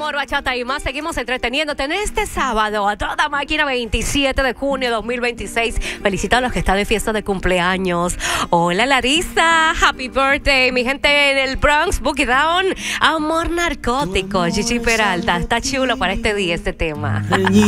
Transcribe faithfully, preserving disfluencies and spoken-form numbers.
amor, bachata y más. Seguimos entreteniéndote en este sábado a toda máquina, veintisiete de junio de dos mil veintiséis. Felicito a los que están de fiesta de cumpleaños. Hola Larisa, happy birthday. Mi gente en el Bronx, Boogie Down. Amor narcótico, Gigi Peralta. Está chulo para este día este tema.